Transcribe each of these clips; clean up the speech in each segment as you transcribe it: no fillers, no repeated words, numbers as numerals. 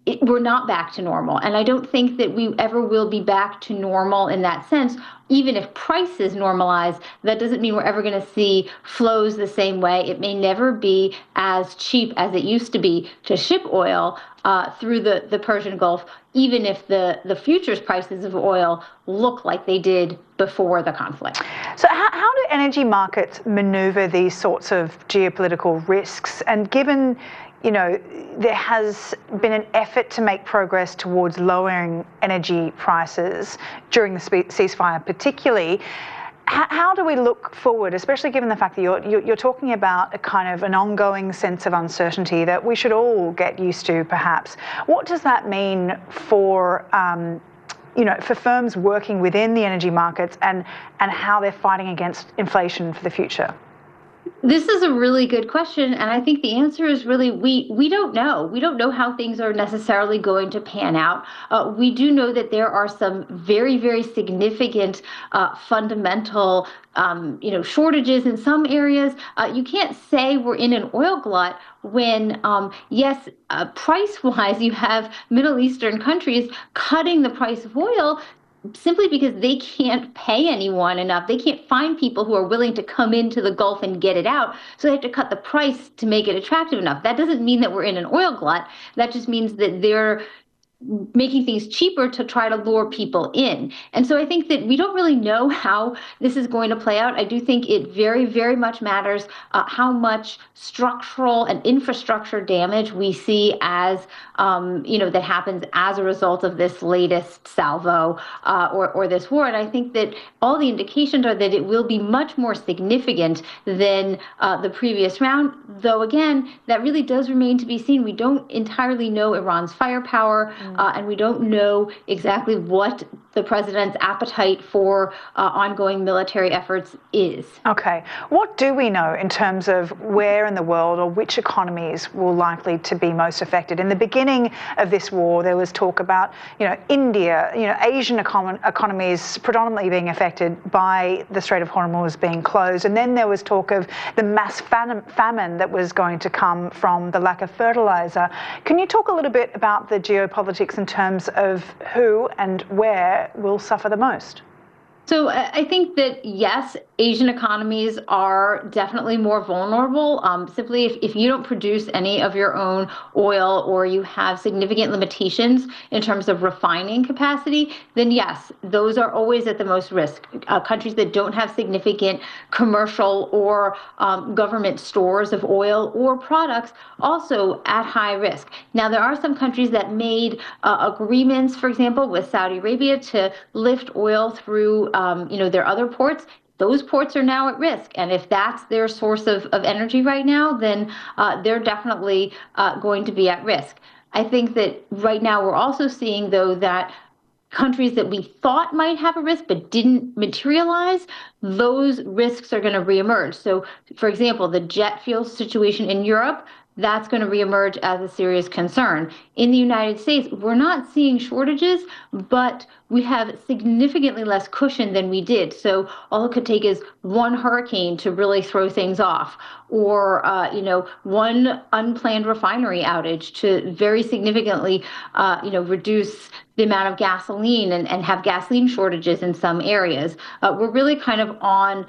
we're not back to normal. And I don't think that we ever will be back to normal in that sense. Even if prices normalize, that doesn't mean we're ever going to see flows the same way. It may never be as cheap as it used to be to ship oil through the Persian Gulf, even if the futures prices of oil look like they did before the conflict. So how do energy markets maneuver these sorts of geopolitical risks? And given, you know, there has been an effort to make progress towards lowering energy prices during the ceasefire particularly, how do we look forward, especially given the fact that you're talking about a kind of an ongoing sense of uncertainty that we should all get used to, perhaps? What does that mean for, you know, for firms working within the energy markets and how they're fighting against inflation for the future? This is a really good question, and I think the answer is really we don't know. We don't know how things are necessarily going to pan out. We do know that there are some very, very significant fundamental shortages in some areas. You can't say we're in an oil glut when, yes, price-wise, you have Middle Eastern countries cutting the price of oil simply because they can't pay anyone enough. They can't find people who are willing to come into the Gulf and get it out. So they have to cut the price to make it attractive enough. That doesn't mean that we're in an oil glut. That just means that they're making things cheaper to try to lure people in. And so I think that we don't really know how this is going to play out. I do think it very, very much matters how much structural and infrastructure damage we see as, that happens as a result of this latest salvo or this war. And I think that all the indications are that it will be much more significant than the previous round, though, again, that really does remain to be seen. We don't entirely know Iran's firepower. And we don't know exactly what the president's appetite for ongoing military efforts is. Okay. What do we know in terms of where in the world or which economies will likely to be most affected? In the beginning of this war, there was talk about, India, Asian economies predominantly being affected by the Strait of Hormuz being closed. And then there was talk of the mass famine that was going to come from the lack of fertilizer. Can you talk a little bit about the geopolitics in terms of who and where will suffer the most? So I think that, yes, Asian economies are definitely more vulnerable. Simply if you don't produce any of your own oil or you have significant limitations in terms of refining capacity, then yes, those are always at the most risk. Countries that don't have significant commercial or government stores of oil or products also at high risk. Now, there are some countries that made agreements, for example, with Saudi Arabia to lift oil through their other ports. Those ports are now at risk. And if that's their source of energy right now, then they're definitely going to be at risk. I think that right now we're also seeing, though, that countries that we thought might have a risk but didn't materialize, those risks are going to reemerge. So, for example, the jet fuel situation in Europe, that's going to reemerge as a serious concern. In the United States, we're not seeing shortages, but we have significantly less cushion than we did. So all it could take is one hurricane to really throw things off, or one unplanned refinery outage to very significantly reduce the amount of gasoline and have gasoline shortages in some areas. We're really kind of on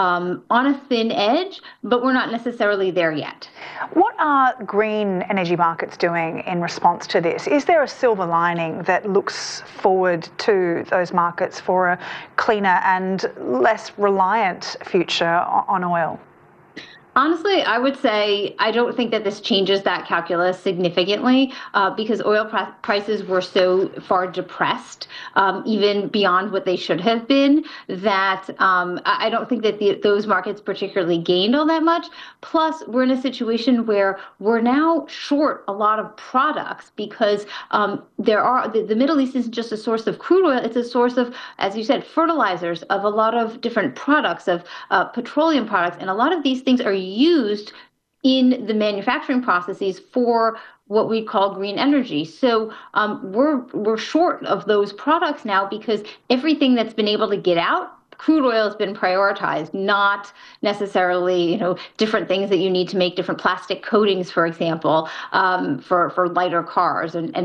a thin edge, but we're not necessarily there yet. What are green energy markets doing in response to this? Is there a silver lining that looks forward to those markets for a cleaner and less reliant future on oil? Honestly, I would say I don't think that this changes that calculus significantly because oil prices were so far depressed, even beyond what they should have been, that I don't think that those markets particularly gained all that much. Plus, we're in a situation where we're now short a lot of products because the Middle East isn't just a source of crude oil, it's a source of, as you said, fertilizers, of a lot of different products, of petroleum products, and a lot of these things are used in the manufacturing processes for what we call green energy. So we're short of those products now because everything that's been able to get out, crude oil has been prioritized, not necessarily, different things that you need to make different plastic coatings, for example, for lighter cars and